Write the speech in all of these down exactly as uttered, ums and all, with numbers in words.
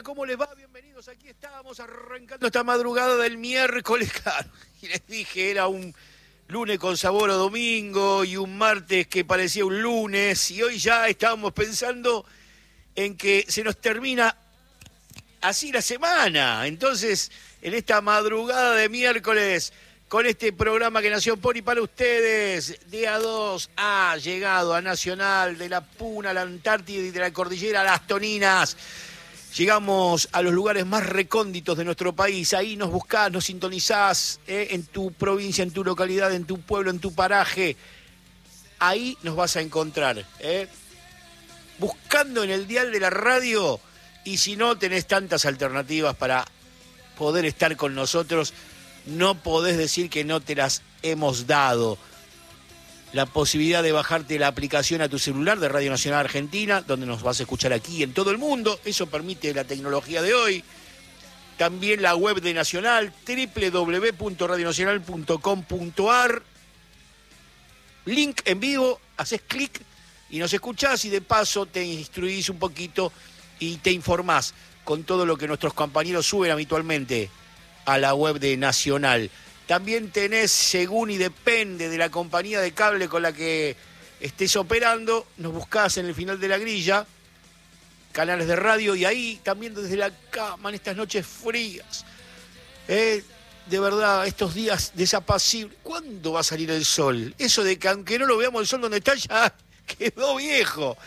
¿cómo les va? Bienvenidos, aquí estamos arrancando esta madrugada del miércoles, claro, y les dije, era un lunes con sabor a domingo y un martes que parecía un lunes, y hoy ya estábamos pensando en que se nos termina así la semana. Entonces, en esta madrugada de miércoles, con este programa que nació por y para ustedes, de A dos ha llegado a Nacional, de la Puna a la Antártida y de la Cordillera a las Toninas. Llegamos a los lugares más recónditos de nuestro país. Ahí nos buscás, nos sintonizás, eh, en tu provincia, en tu localidad, en tu pueblo, en tu paraje. Ahí nos vas a encontrar, eh. buscando en el dial de la radio, y si no tenés tantas alternativas para poder estar con nosotros, no podés decir que no te las hemos dado. La posibilidad de bajarte la aplicación a tu celular de Radio Nacional Argentina, donde nos vas a escuchar aquí en todo el mundo. Eso permite la tecnología de hoy. También la web de Nacional, doble u doble u doble u punto radio nacional punto com punto a r. Link en vivo, haces clic y nos escuchás, y de paso te instruís un poquito y te informás con todo lo que nuestros compañeros suben habitualmente a la web de Nacional. También tenés, según y depende de la compañía de cable con la que estés operando, nos buscás en el final de la grilla, canales de radio, y ahí también desde la cama en estas noches frías. Eh, de verdad, estos días desapacibles. ¿Cuándo va a salir el sol? Eso de que aunque no lo veamos el sol donde está, ya quedó viejo.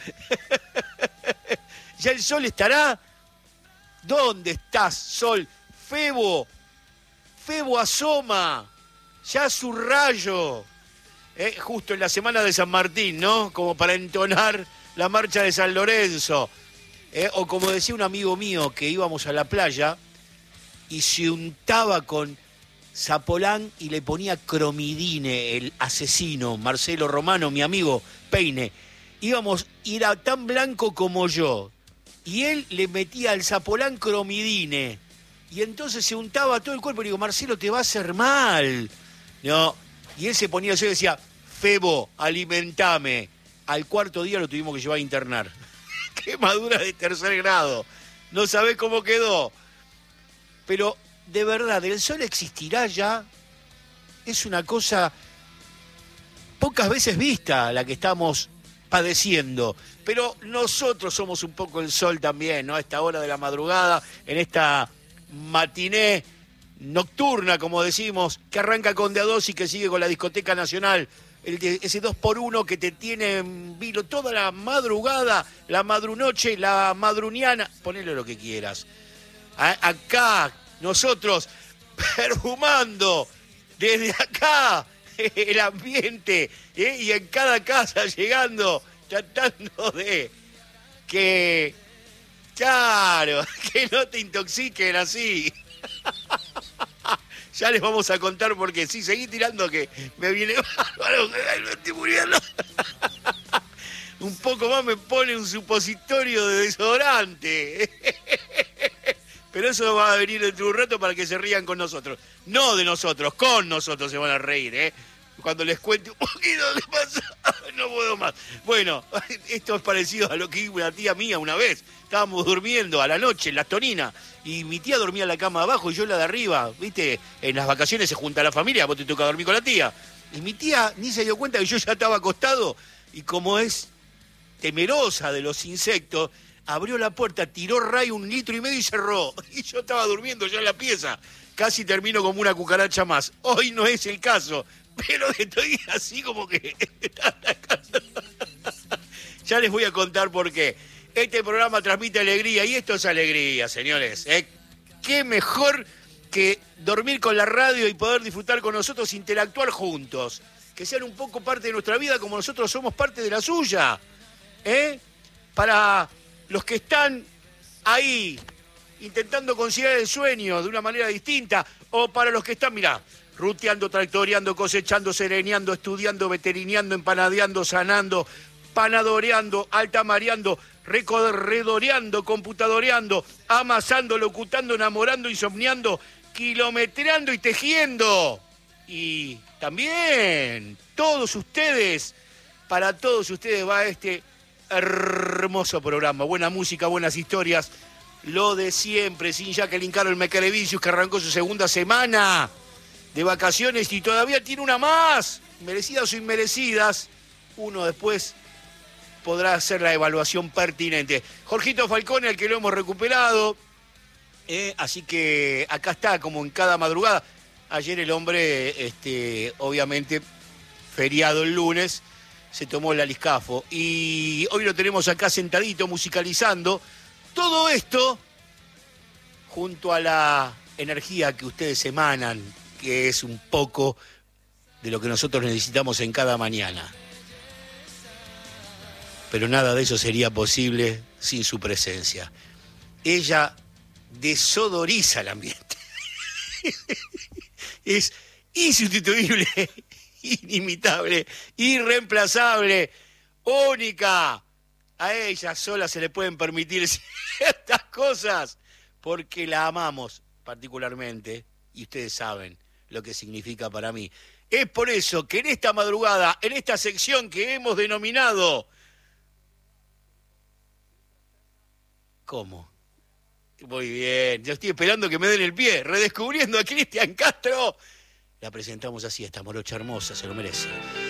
¿Ya el sol estará? ¿Dónde estás, sol? Febo. Febo asoma, ya su rayo, eh, justo en la semana de San Martín, ¿no? Como para entonar la marcha de San Lorenzo. Eh, o como decía un amigo mío, que íbamos a la playa y se untaba con Zapolán y le ponía cromidine, el asesino, Marcelo Romano, mi amigo, Peine. Íbamos, y era tan blanco como yo, y él le metía al Zapolán cromidine. Y entonces se untaba todo el cuerpo. Y digo, Marcelo, te va a hacer mal. No. Y él se ponía así y decía, Febo, alimentame. Al cuarto día lo tuvimos que llevar a internar. Quemadura de tercer grado. No sabés cómo quedó. Pero, de verdad, ¿el sol existirá ya? Es una cosa pocas veces vista la que estamos padeciendo. Pero nosotros somos un poco el sol también, ¿no? A esta hora de la madrugada, en esta matiné nocturna, como decimos, que arranca con de A dos y que sigue con la Discoteca Nacional, el de, ese dos por uno que te tiene en vilo toda la madrugada, la madrunoche, la madruniana, ponele lo que quieras. A, acá, nosotros, perfumando desde acá el ambiente, ¿eh? Y en cada casa llegando, tratando de que... Claro, que no te intoxiquen así. Ya les vamos a contar por qué. Sí, seguí tirando que me viene bárbaro, me estoy muriendo. Un poco más me pone un supositorio de desodorante. Pero eso va a venir dentro de un rato para que se rían con nosotros. No de nosotros, con nosotros se van a reír, ¿eh? Cuando les cuente un poquito qué pasa, no puedo más. Bueno, esto es parecido a lo que hizo una tía mía una vez. Estábamos durmiendo a la noche en las Toninas y mi tía dormía en la cama de abajo y yo en la de arriba. ¿Viste? En las vacaciones se junta la familia, vos te toca dormir con la tía. Y mi tía ni se dio cuenta que yo ya estaba acostado, y como es temerosa de los insectos, abrió la puerta, tiró ray un litro y medio y cerró. Y yo estaba durmiendo ya en la pieza. Casi termino como una cucaracha más. Hoy no es el caso. Pero estoy así como que... Ya les voy a contar por qué. Este programa transmite alegría, y esto es alegría, señores. ¿Eh? Qué mejor que dormir con la radio y poder disfrutar con nosotros, interactuar juntos. Que sean un poco parte de nuestra vida como nosotros somos parte de la suya. ¿Eh? Para los que están ahí intentando conciliar el sueño de una manera distinta, o para los que están, mirá, ruteando, tractoreando, cosechando, sereneando, estudiando, veterineando, empanadeando, sanando, panadoreando, altamareando, recorredoreando, computadoreando, amasando, locutando, enamorando, insomniando, kilometreando y tejiendo. Y también todos ustedes, para todos ustedes va este hermoso programa. Buena música, buenas historias, lo de siempre, sin Jacqueline Carol Mequelevicius, que arrancó su segunda semana de vacaciones y todavía tiene una más, merecidas o inmerecidas. Uno después podrá hacer la evaluación pertinente. Jorgito Falcone, al que lo hemos recuperado, eh, así que acá está, como en cada madrugada. Ayer el hombre, este, obviamente, feriado el lunes, se tomó el aliscafo. Y hoy lo tenemos acá sentadito, musicalizando. Todo esto junto a la energía que ustedes emanan, que es un poco de lo que nosotros necesitamos en cada mañana. Pero nada de eso sería posible sin su presencia. Ella desodoriza el ambiente. Es insustituible, inimitable, irreemplazable, única. A ella sola se le pueden permitir ciertas cosas porque la amamos particularmente y ustedes saben lo que significa para mí. Es por eso que en esta madrugada, en esta sección que hemos denominado... ¿Cómo? Muy bien, yo estoy esperando que me den el pie, redescubriendo a Cristian Castro. La presentamos así, esta morocha hermosa, se lo merece.